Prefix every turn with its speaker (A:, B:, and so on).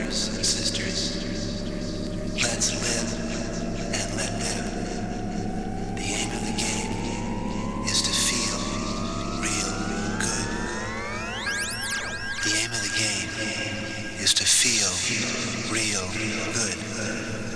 A: brothers and sisters. Let's live and let live. The aim of the game is to feel real good. The aim of the game is to feel real good.